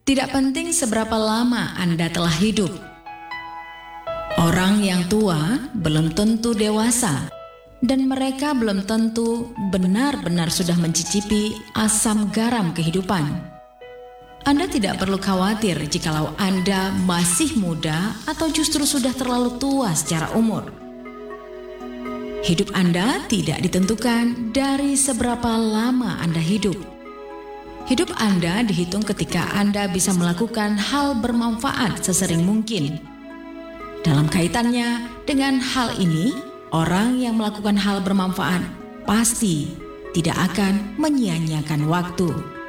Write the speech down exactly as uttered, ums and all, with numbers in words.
Tidak penting seberapa lama Anda telah hidup. Orang yang tua belum tentu dewasa, dan mereka belum tentu benar-benar sudah mencicipi asam garam kehidupan. Anda tidak perlu khawatir jikalau Anda masih muda atau justru sudah terlalu tua secara umur. Hidup Anda tidak ditentukan dari seberapa lama Anda hidup. Hidup Anda dihitung ketika Anda bisa melakukan hal bermanfaat sesering mungkin. Dalam kaitannya dengan hal ini, orang yang melakukan hal bermanfaat pasti tidak akan menyia-nyiakan waktu.